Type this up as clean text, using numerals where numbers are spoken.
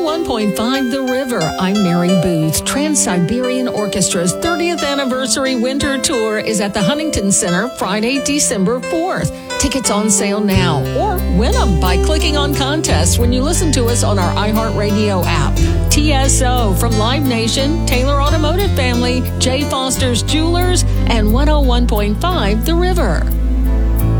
101.5 The River. I'm Mary Booth. Trans-Siberian Orchestra's 30th anniversary winter tour is at the Huntington Center Friday, December 4th. Tickets on sale now, or win them by clicking on contests when you listen to us on our iHeartRadio app. TSO from Live Nation, Taylor Automotive Family, J. Foster's Jewelers, and 101.5 The River.